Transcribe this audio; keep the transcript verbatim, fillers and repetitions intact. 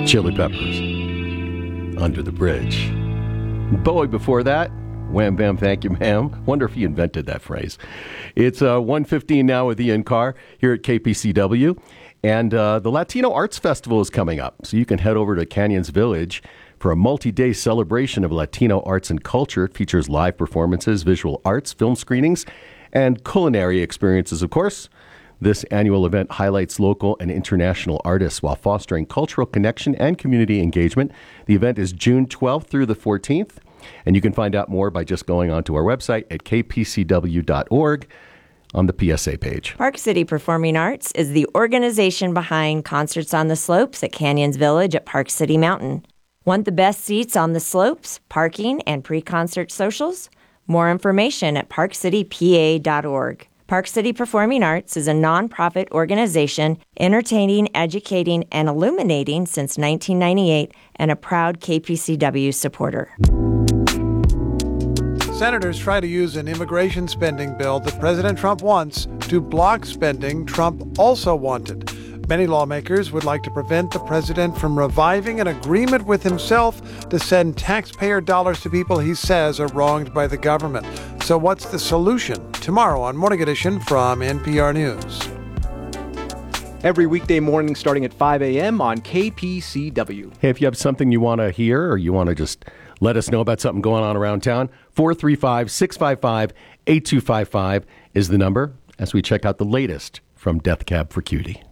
Chili Peppers, Under the Bridge. Bowie before that, Wham Bam Thank You Ma'am. Wonder if he invented that phrase. It's uh, one fifteen now with Ian Carr here at K P C W. And uh, the Latino Arts Festival is coming up. So you can head over to Canyons Village for a multi-day celebration of Latino arts and culture. It features live performances, visual arts, film screenings, and culinary experiences, of course. This annual event highlights local and international artists while fostering cultural connection and community engagement. The event is June twelfth through the fourteenth, and you can find out more by just going onto our website at k p c w dot org on the P S A page. Park City Performing Arts is the organization behind Concerts on the Slopes at Canyons Village at Park City Mountain. Want the best seats on the slopes, parking, and pre-concert socials? More information at park city p a dot org. Park City Performing Arts is a nonprofit organization entertaining, educating, and illuminating since nineteen ninety-eight and a proud K P C W supporter. Senators try to use an immigration spending bill that President Trump wants to block spending Trump also wanted. Many lawmakers would like to prevent the president from reviving an agreement with himself to send taxpayer dollars to people he says are wronged by the government. So what's the solution? Tomorrow on Morning Edition from N P R News. Every weekday morning starting at five a.m. on K P C W. Hey, if you have something you want to hear or you want to just let us know about something going on around town, four three five, six five five, eight two five five is the number as we check out the latest from Death Cab for Cutie.